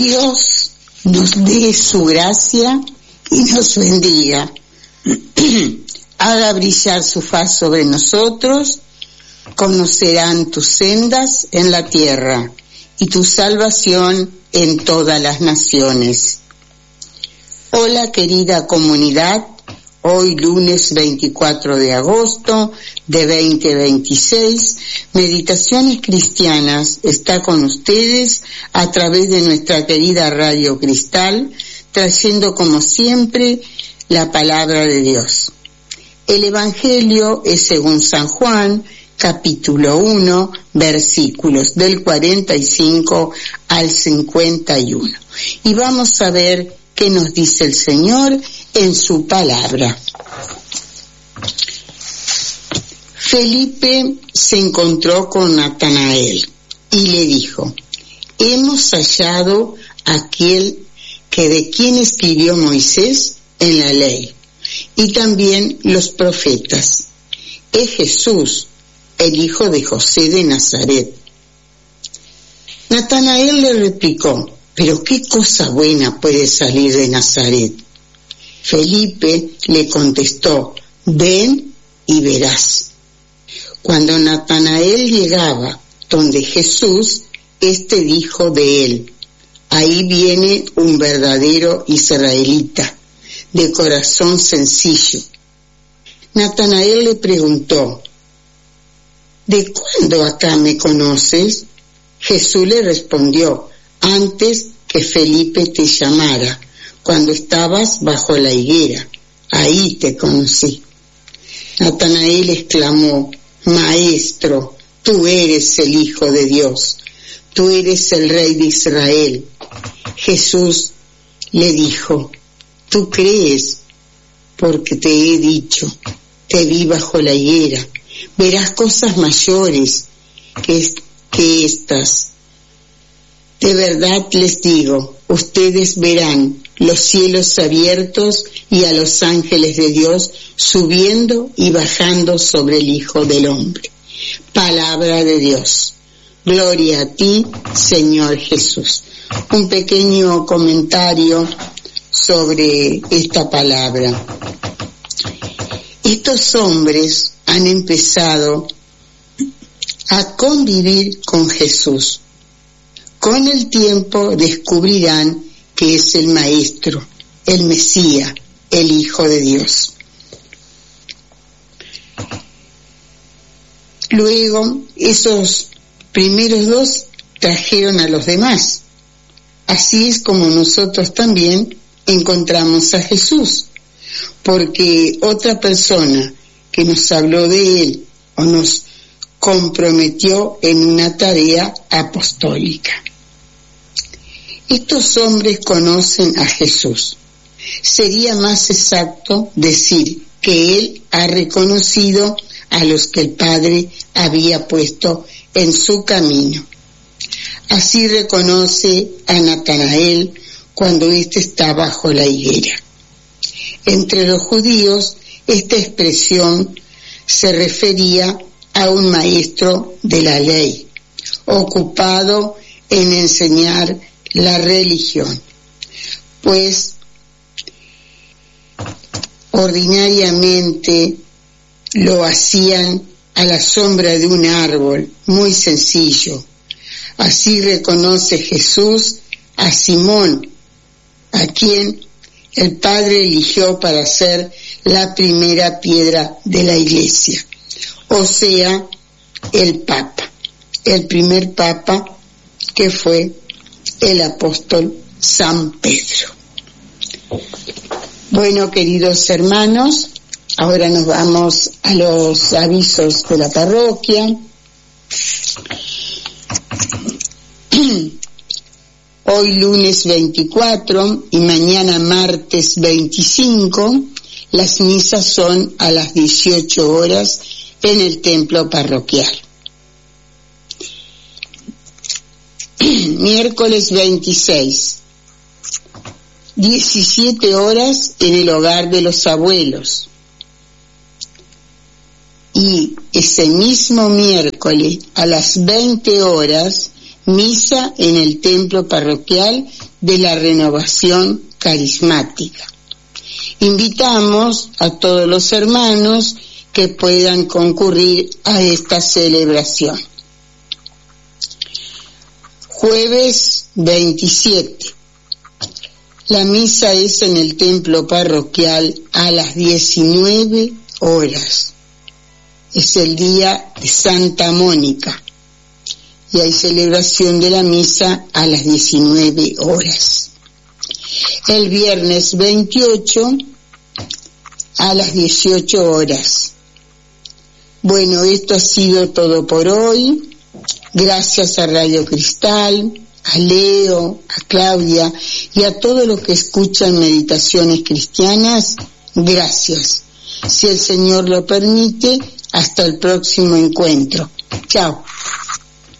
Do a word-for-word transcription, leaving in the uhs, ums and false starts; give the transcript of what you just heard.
Dios nos dé su gracia y nos bendiga. Haga brillar su faz sobre nosotros. Conocerán tus sendas en la tierra y tu salvación en todas las naciones. Hola, querida comunidad. Hoy lunes veinticuatro de agosto de veinte veintiséis, Meditaciones Cristianas está con ustedes a través de nuestra querida Radio Cristal, trayendo como siempre la palabra de Dios. El Evangelio es según San Juan, capítulo uno, versículos del cuarenta y cinco al cincuenta y uno. Y vamos a ver qué nos dice el Señor en su palabra. Felipe se encontró con Natanael y le dijo: hemos hallado aquel que de quien escribió Moisés en la ley y también los profetas. Es Jesús, el hijo de José de Nazaret. Natanael le replicó: pero qué cosa buena puede salir de Nazaret. Felipe le contestó: ven y verás. Cuando Natanael llegaba donde Jesús, éste dijo de él: ahí viene un verdadero israelita, de corazón sencillo. Natanael le preguntó: ¿de cuándo acá me conoces? Jesús le respondió: antes que Felipe te llamara, cuando estabas bajo la higuera, ahí te conocí. Natanael exclamó: Maestro, tú eres el Hijo de Dios, tú eres el Rey de Israel. Jesús le dijo: tú crees porque te he dicho, te vi bajo la higuera, verás cosas mayores que, que estas. De verdad les digo, ustedes verán los cielos abiertos y a los ángeles de Dios subiendo y bajando sobre el Hijo del Hombre. Palabra de Dios. Gloria a ti, Señor Jesús. Un pequeño comentario sobre esta palabra. Estos hombres han empezado a convivir con Jesús. Con el tiempo descubrirán que es el Maestro, el Mesías, el Hijo de Dios. Luego, esos primeros dos trajeron a los demás. Así es como nosotros también encontramos a Jesús, porque otra persona que nos habló de él o nos comprometió en una tarea apostólica. Estos hombres conocen a Jesús. Sería más exacto decir que él ha reconocido a los que el Padre había puesto en su camino. Así reconoce a Natanael cuando éste está bajo la higuera. Entre los judíos, esta expresión se refería a un maestro de la ley, ocupado en enseñar la religión, pues ordinariamente lo hacían a la sombra de un árbol, muy sencillo. Así reconoce Jesús a Simón, a quien el Padre eligió para ser la primera piedra de la iglesia, o sea, el Papa, el primer Papa que fue el apóstol San Pedro. Bueno, queridos hermanos, ahora nos vamos a los avisos de la parroquia. Hoy lunes veinticuatro y mañana martes veinticinco, las misas son a las dieciocho horas en el templo parroquial. Miércoles veintiséis, diecisiete horas en el hogar de los abuelos. Y ese mismo miércoles a las veinte horas, misa en el templo parroquial de la renovación carismática. Invitamos a todos los hermanos que puedan concurrir a esta celebración. Jueves veintisiete. La misa es en el templo parroquial a las diecinueve horas. Es el día de Santa Mónica y hay celebración de la misa a las diecinueve horas. El viernes veintiocho a las dieciocho horas. Bueno, esto ha sido todo por hoy. Gracias a Radio Cristal, a Leo, a Claudia y a todos los que escuchan Meditaciones Cristianas. Gracias. Si el Señor lo permite, hasta el próximo encuentro. Chao.